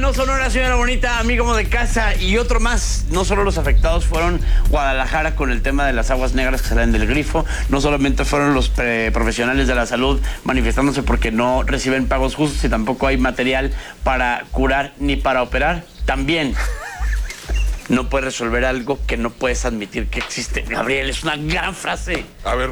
No Sonora, señora bonita, amigo de casa y otro más. No solo los afectados fueron Guadalajara con el tema de las aguas negras que salen del grifo, no solamente fueron los profesionales de la salud manifestándose porque no reciben pagos justos y tampoco hay material para curar ni para operar. También no puedes resolver algo que no puedes admitir que existe. Gabriel, es una gran frase. A ver,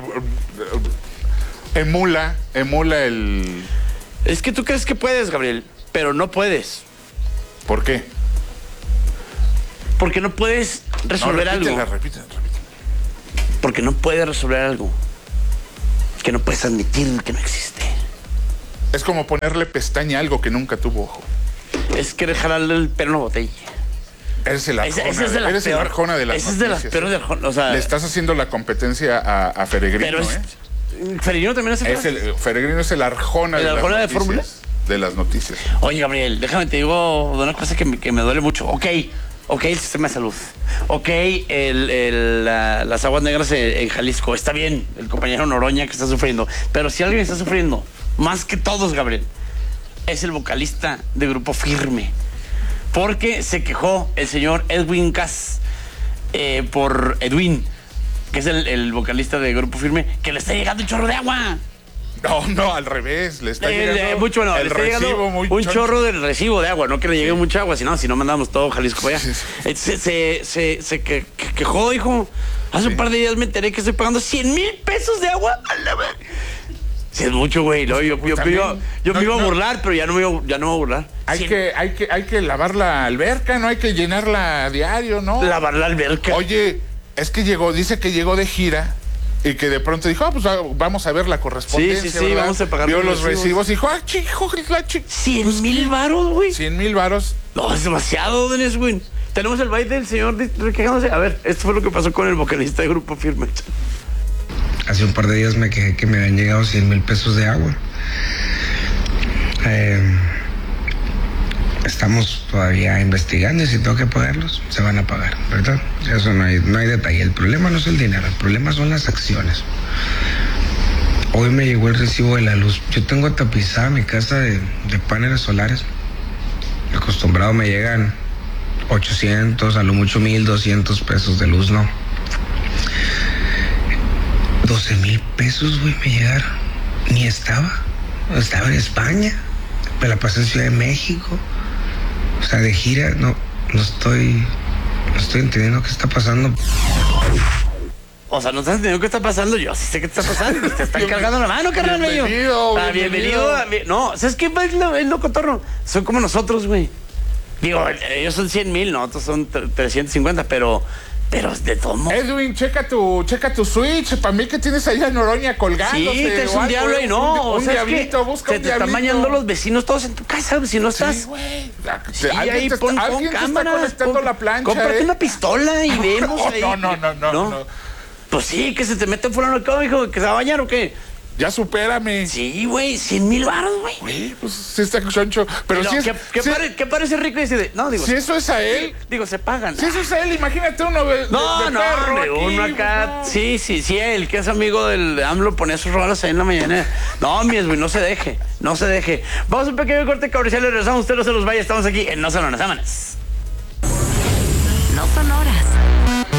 emula el... Es que tú crees que puedes, Gabriel, pero no puedes. ¿Por qué? Porque no puedes resolver algo. Repítela. Porque no puedes resolver algo que no puedes admitir que no existe. Es como ponerle pestaña a algo que nunca tuvo ojo. Es querer jalarle el pelo en una botella. Eres el Arjona, eres el Arjona de las noticias. Esa es de las peores de Arjona, o sea... Le estás haciendo la competencia a Feregrino, pero es, Feregrino también hace Feregrino es el Arjona, ¿el Arjona de Fórmula? De las noticias. Oye, Gabriel, déjame te digo de una cosa que me duele mucho. Ok, el sistema de salud. Ok, las aguas negras en Jalisco. Está bien, el compañero Noroña que está sufriendo. Pero si alguien está sufriendo, más que todos, Gabriel, es el vocalista de Grupo Firme. Porque se quejó el señor Edwin Cass por Edwin, que es el vocalista de Grupo Firme, que le está llegando un chorro de agua. No, al revés. Le está llegando le está llegando un chorro del recibo de agua. No que le llegue mucha agua, si no mandamos todo Jalisco para allá. Se quejó, dijo. Hace un par de días me enteré que estoy pagando 100,000 pesos de agua. Sí, es mucho, güey. No, yo me iba a burlar, pero ya no me voy a burlar. Hay que lavar la alberca, no hay que llenarla a diario, ¿no? Lavar la alberca. Oye, es que dice que llegó de gira y que de pronto dijo, pues vamos a ver la correspondencia. Sí, vamos a pagar. Vio los recibos y dijo, chico, 100,000 varos, güey. 100,000 varos. No, es demasiado, Denis, güey. Tenemos el baile del señor quejándose. A ver, esto fue lo que pasó con el vocalista de Grupo Firme. Hace un par de días me quejé que me habían llegado 100,000 pesos de agua. Estamos todavía investigando y si tengo que pagarlos, se van a pagar, ¿verdad? Eso no hay detalle. El problema no es el dinero, el problema son las acciones. Hoy me llegó el recibo de la luz. Yo tengo tapizada mi casa de paneles solares. Acostumbrado me llegan 800, a lo mucho 1,200 pesos de luz, ¿no? 12,000 pesos, güey, me llegaron. Ni estaba en España. Me la pasé en Ciudad de México. O sea, de gira, no estoy entendiendo qué está pasando. O sea, no estás entendiendo qué está pasando. Yo sí sé qué está pasando. Te están cargando la mano, carnal, medio. Bienvenido. No, ¿sabes qué es lo cotorro? Son como nosotros, güey. Digo, ellos son 100,000, nosotros son 350, pero de todo modo. Edwin, checa tu switch. Para mí que tienes ahí a Noroña colgándose. Sí, te es un diablo y no. Un diablito, busca un diablito. Te están bañando los vecinos todos en tu casa, si no estás. Sí, güey. Sí, ahí pon cámara. Está conectando la plancha. Cómprate una pistola y vemos ahí. No. Pues sí, que se te mete fulano acá, hijo, que se va a bañar o qué. Ya supérame. Sí, güey, 100,000 varos, güey. Güey, pues sí está choncho. Pero no, si es... ¿Qué parece rico? Dice, no, digo... Si eso es a él... Digo, se pagan. Si eso es a él, imagínate uno de perro uno aquí, acá... No. Sí, él que es amigo del AMLO, ponía sus rolas ahí en la mañana. No, güey, no se deje. Vamos a un pequeño corte comercial y regresamos. Usted no se los vaya, estamos aquí en No Sonoras. Vámonos. No Sonoras.